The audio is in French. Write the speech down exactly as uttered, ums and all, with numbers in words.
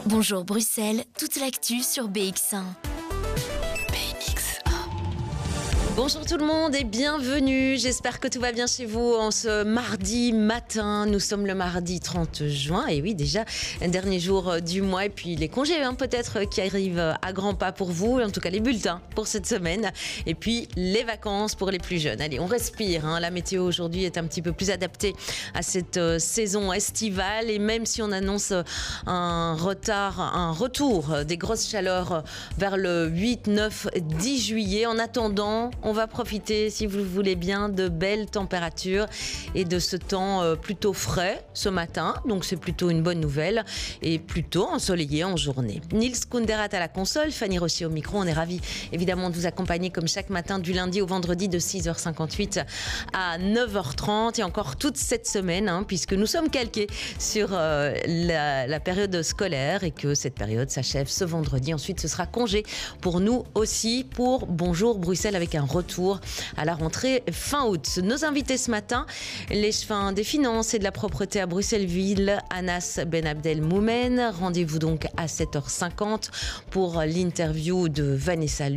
Bonjour Bruxelles, toute l'actu sur B X un. Bonjour tout le monde et bienvenue, j'espère que tout va bien chez vous en ce mardi matin. Nous sommes le mardi trente juin et oui déjà un dernier jour du mois et puis les congés hein, peut-être qui arrivent à grands pas pour vous, en tout cas les bulletins pour cette semaine et puis les vacances pour les plus jeunes. Allez on respire, hein. La météo aujourd'hui est un petit peu plus adaptée à cette euh, saison estivale et même si on annonce un retard, un retour des grosses chaleurs vers le huit, neuf, dix juillet, en attendant on va profiter, si vous le voulez bien, de belles températures et de ce temps plutôt frais ce matin. Donc c'est plutôt une bonne nouvelle et plutôt ensoleillé en journée. Nils Kunderat à la console, Fanny Rossier au micro. On est ravis évidemment de vous accompagner comme chaque matin du lundi au vendredi de six heures cinquante-huit à neuf heures trente et encore toute cette semaine hein, puisque nous sommes calqués sur euh, la, la période scolaire et que cette période s'achève ce vendredi. Ensuite ce sera congé pour nous aussi pour Bonjour Bruxelles avec un retour à la rentrée fin août. Nos invités ce matin, l'échevin des finances et de la propreté à Bruxelles-Ville, Anas Ben Abdel Moumen. Rendez-vous donc à sept heures cinquante pour l'interview de Vanessa